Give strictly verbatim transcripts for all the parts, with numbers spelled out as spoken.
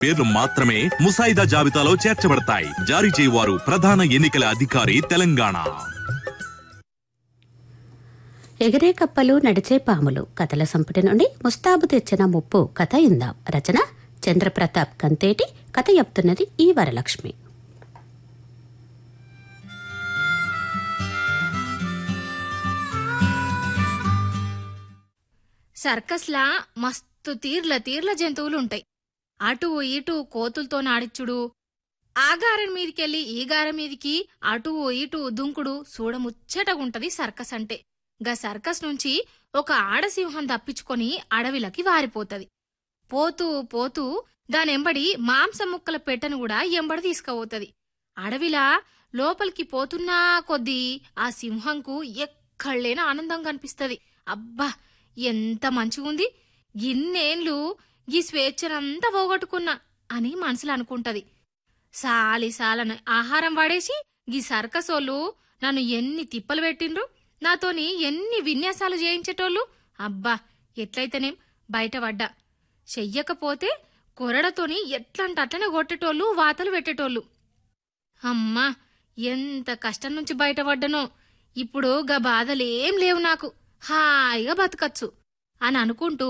పేర్లు మాత్రమే ముసాయిదా జాబితాలో చేర్చబడతాయి. జారీ చేయవారు ప్రధాన ఎన్నికల అధికారి, తెలంగాణ. ఎగిరే కప్పలు నడిచే పాములు కథల సంపుటి నుండి ముస్తాబు తెచ్చిన ముప్పు కథ ఇందాం. రచన చంద్రప్రతాప్ కంతేటి. కథ చెప్తున్నది ఈ వరలక్ష్మి. సర్కస్లా మస్తు తీర్ల తీర్ల జంతువులుంటాయి. అటు ఇటు కోతులతో నాడిచ్చుడు, ఆ గారం మీదికెళ్ళి ఈ గారం మీదికి అటు ఇటు దుంకుడు చూడముచ్చటగుంటది సర్కస్ అంటే. గా సర్కస్ నుంచి ఒక ఆడసింహం తప్పించుకొని అడవిలకి వారిపోతది. పోతూ పోతూ దానెంబడి మాంసం ముక్కల పెట్టను కూడా ఎంబడి తీసుకుపోతది. అడవిలా లోపలికి పోతున్నా కొద్దీ ఆ సింహంకు ఎక్కడలేని ఆనందం కనిపిస్తది. అబ్బా ఎంత మంచిగుంది, ఇన్నేళ్లు గీ స్వేచ్ఛనంతా పోగొట్టుకున్నా అని మనసులో అనుకుంటది. సాలి సాలని ఆహారం వాడేసి గీ సర్కసోళ్ళు నన్ను ఎన్ని తిప్పలు పెట్టిండ్రు, నాతోని ఎన్ని విన్యాసాలు చేయించేటోళ్ళు. అబ్బా ఎట్లయితేనేం బయటపడ్డా. చెయ్యకపోతే కొరడతోని ఎట్లంట అట్లనే కొట్టేటోళ్ళు, వాతలు పెట్టేటోళ్ళు. అమ్మా ఎంత కష్టం నుంచి బయటపడ్డనో. ఇప్పుడు గా బాధలేం లేవు నాకు, హాయిగా బతకచ్చు అని అనుకుంటూ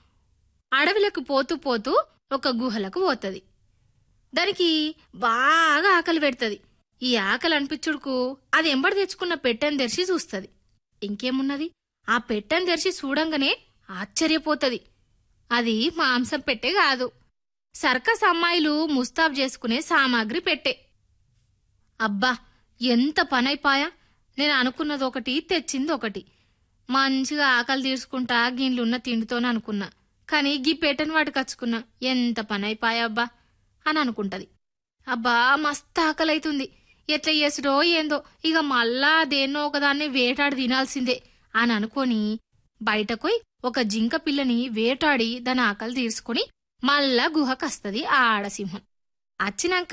అడవిలకు పోతూ పోతూ ఒక గుహలకు పోతది. దానికి బాగా ఆకలి పెడుతుంది. ఈ ఆకలి అనిపించుడుకు అది ఎంబడి తెచ్చుకున్న పెట్టెను తెరిచి చూస్తుంది. ఇంకేమున్నది, ఆ పెట్టెను తెరిచి చూడంగానే ఆశ్చర్యపోతుంది. అది మాంసం పెట్టే కాదు, సర్కస్ అమ్మాయిలు ముస్తాబు చేసుకునే సామాగ్రి పెట్టే. అబ్బా ఎంత పనైపాయా. నేను అనుకున్నది ఒకటి, తెచ్చింది ఒకటి. మంచిగా ఆకలి తీర్చుకుంటా గిన్లున్న తిండితోనే అనుకున్నా, కానీ గీ పెట్టెను వాటికచ్చుకున్నా. ఎంత పనైపాయా అబ్బా అని అనుకుంటది. అబ్బా మస్తు ఆకలి అవుతుంది, ఎట్లా చేసుడో ఏందో, ఇక మళ్ళా దేన్నో ఒకదాన్ని వేటాడి తినాల్సిందే అని అనుకొని బయటకోయి ఒక జింక పిల్లని వేటాడి దాని ఆకలి తీర్చుకుని మళ్ళా గుహకస్తది ఆ ఆడసింహం. అచ్చినాక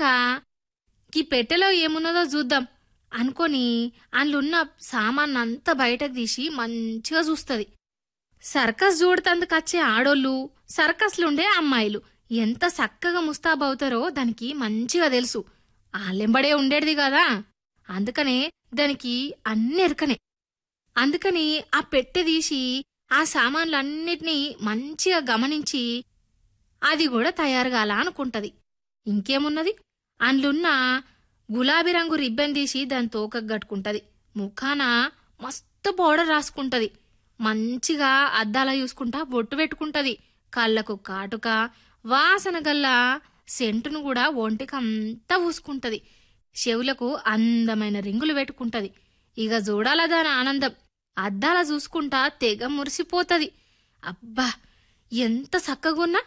ఈ పెట్టెలో ఏమున్నదో చూద్దాం అనుకొని అందులున్న సామాన్నంతా బయటకు తీసి మంచిగా చూస్తుంది. సర్కస్ చూడతందుకచ్చే ఆడోళ్ళు, సర్కస్లుండే అమ్మాయిలు ఎంత చక్కగా ముస్తాబవుతారో దానికి మంచిగా తెలుసు. ఆళ్ళెంబడే ఉండేది కదా, అందుకనే దానికి అన్ని ఎరకనే. అందుకని ఆ పెట్టె తీసి ఆ సామాన్లన్నిటినీ మంచిగా గమనించి అది కూడా తయారుగాల అనుకుంటది. ఇంకేమున్నది, అందులున్న గులాబీ రంగు రిబ్బన్ తీసి దాని తోకకు గట్టుకుంటది. ముఖాన మస్తు పౌడర్ రాసుకుంటది. మంచిగా అద్దాల చూసుకుంటా బొట్టు పెట్టుకుంటది. కళ్ళకు కాటుక, వాసన గల్ల సెంటును కూడా ఒంటికంతా పూసుకుంటది. చెవులకు అందమైన రింగులు పెట్టుకుంటది. ఇక చూడాల దాని ఆనందం. అద్దాల చూసుకుంటా తెగ మురిసిపోతది. అబ్బా ఎంత చక్కగున్నా,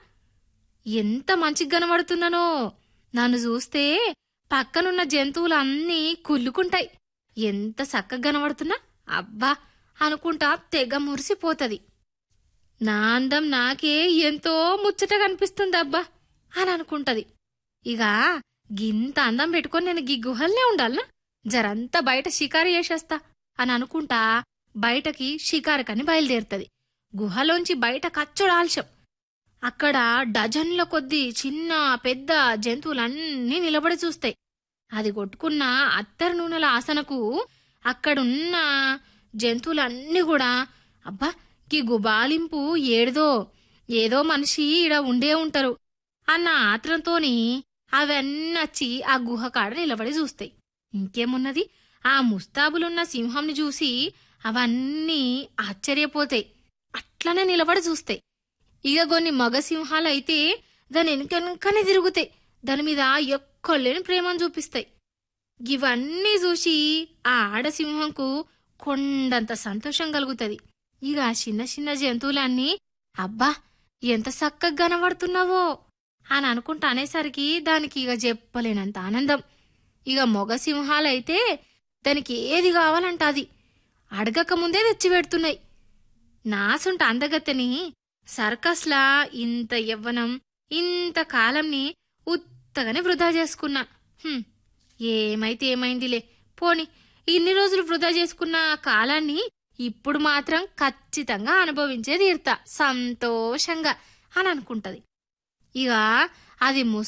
ఎంత మంచిగా కనబడుతున్నానో. నన్ను చూస్తే పక్కనున్న జంతువులన్నీ కుళ్ళుకుంటాయి. ఎంత చక్కగా కనబడుతున్నా అబ్బా అనుకుంటా తెగ మురిసిపోతది. నా అందం నాకే ఎంతో ముచ్చట కనిపిస్తుంది అబ్బా అని అనుకుంటది. ఇక గింత అందం పెట్టుకొని నేను గీ గుహల్నే ఉండాలనా, జరంతా బయట షికారు చేసేస్తా అని అనుకుంటా బయటకి షికారుకని బయలుదేరుతుంది. గుహలోంచి బయట కచ్చుడు ఆలస్యం. అక్కడ డజన్ల కొద్దీ చిన్న పెద్ద జంతువులన్నీ నిలబడి చూస్తాయి. అది కొట్టుకున్న అత్తరు నూనెల ఆసనకు అక్కడున్న జంతువులన్నీ కూడా అబ్బా ఈ గుబాలింపు ఏడుదో, ఏదో మనిషి ఈడ ఉండే ఉంటారు అన్న ఆత్రంతోని అవన్నొచ్చి ఆ గుహ కాడ నిలబడి చూస్తాయి. ఇంకేమున్నది, ఆ ముస్తాబులున్న సింహంని చూసి అవన్నీ ఆశ్చర్యపోతాయి. అట్లనే నిలబడి చూస్తాయి. ఇక కొన్ని మగ సింహాలైతే దాని వెనుకెనుకనే తిరుగుతాయి. దాని మీద ఎక్కలేని ప్రేమను చూపిస్తాయి. ఇవన్నీ చూసి ఆ ఆడసింహంకు కొండంత సంతోషం కలుగుతుంది. ఇక ఆ చిన్న చిన్న జంతువులన్నీ అబ్బా ఎంత చక్కగా కనబడుతున్నావో అని అనుకుంటా అనేసరికి దానికి ఇక చెప్పలేనంత ఆనందం. ఇక మొగ సింహాలైతే దానికి ఏది కావాలంట అది అడగక ముందే తెచ్చిపెడుతున్నాయి. నాసుంట అందగత్తెని సర్కస్లా ఇంత యవ్వనం ఇంత కాలంని ఉత్తగానే వృధా చేసుకున్నా. ఏమైతే ఏమైందిలే, పోని ఇన్ని రోజులు వృధా చేసుకున్న కాలాన్ని ఇప్పుడు మాత్రం ఖచ్చితంగా అనుభవించే తీరుతా సంతోషంగా అని అనుకుంటది. ఇక అది